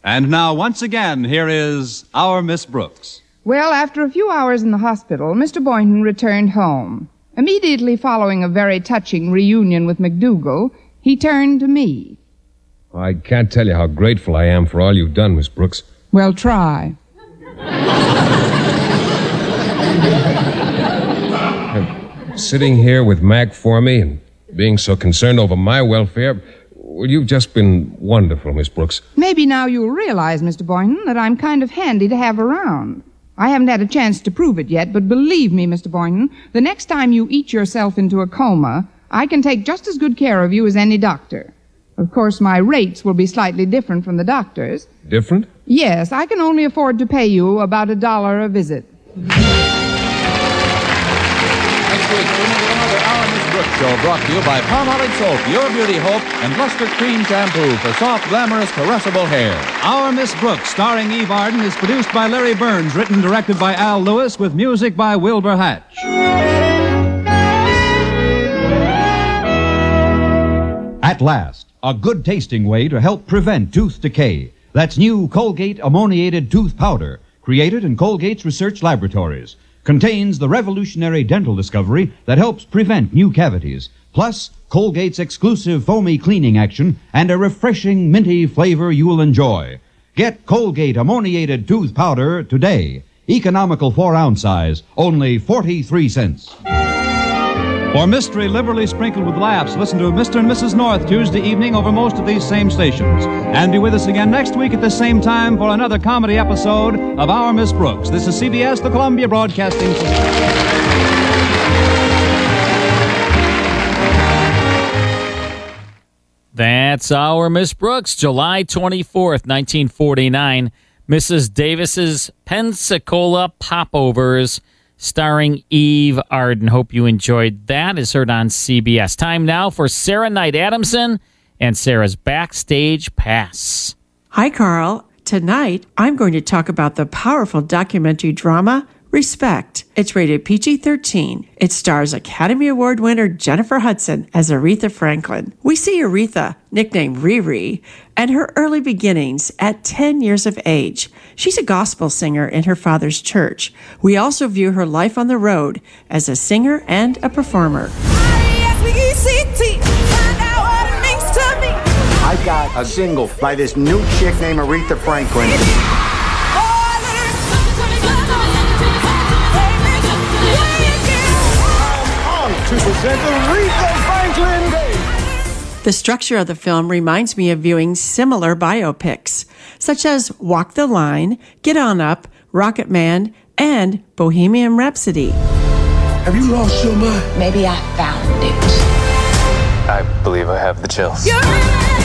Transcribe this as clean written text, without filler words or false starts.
And now, once again, here is our Miss Brooks. Well, after a few hours in the hospital, Mr. Boynton returned home. Immediately following a very touching reunion with McDougal, he turned to me. I can't tell you how grateful I am for all you've done, Miss Brooks. Well, try. Sitting here with Mac for me and being so concerned over my welfare, well, you've just been wonderful, Miss Brooks. Maybe now you'll realize, Mr. Boynton, that I'm kind of handy to have around. I haven't had a chance to prove it yet, but believe me, Mr. Boynton, the next time you eat yourself into a coma, I can take just as good care of you as any doctor. Of course, my rates will be slightly different from the doctor's. Different? Yes, I can only afford to pay you about $1 a visit. Next week, tune into another Our Miss Brooks show brought to you by Palmolive Soap, Your Beauty Hope, and Luster Cream Shampoo for soft, glamorous, caressable hair. Our Miss Brooks, starring Eve Arden, is produced by Larry Burns, written and directed by Al Lewis, with music by Wilbur Hatch. At last, a good-tasting way to help prevent tooth decay. That's new Colgate Ammoniated Tooth Powder, created in Colgate's research laboratories. Contains the revolutionary dental discovery that helps prevent new cavities, plus Colgate's exclusive foamy cleaning action and a refreshing minty flavor you'll enjoy. Get Colgate Ammoniated Tooth Powder today. Economical 4-ounce size, only 43 cents. For mystery liberally sprinkled with laughs, listen to Mr. and Mrs. North Tuesday evening over most of these same stations. And be with us again next week at the same time for another comedy episode of Our Miss Brooks. This is CBS, the Columbia Broadcasting System. That's Our Miss Brooks, July 24th, 1949. Mrs. Davis's Pensacola Popovers, starring Eve Arden. Hope you enjoyed that. Is heard on CBS. Time now for Sarah Knight Adamson and Sarah's Backstage Pass. Hi, Carl. Tonight, I'm going to talk about the powerful documentary drama, Respect. It's rated PG-13. It stars Academy Award winner Jennifer Hudson as Aretha Franklin. We see Aretha, nicknamed Riri, and her early beginnings at 10 years of age. She's a gospel singer in her father's church. We also view her life on the road as a singer and a performer. I got a single by this new chick named Aretha Franklin. To present Aretha Franklin Day. The structure of the film reminds me of viewing similar biopics, such as Walk the Line, Get On Up, Rocket Man, and Bohemian Rhapsody. Have you lost your mind? Maybe I found it. I believe I have the chills.